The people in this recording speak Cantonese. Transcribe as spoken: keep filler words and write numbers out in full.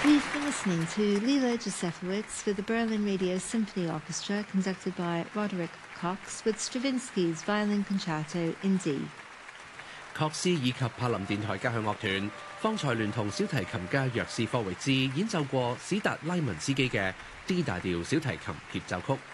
We've been listening to Lila Josefowitz with the Berlin Radio Symphony Orchestra, conducted by Roderick Cox, with Stravinsky's Violin Concerto in D。 確斯以及柏林電台交響樂團方才聯同小提琴家約斯科維茲演奏過史達拉文斯基嘅 D 大調小提琴協奏曲。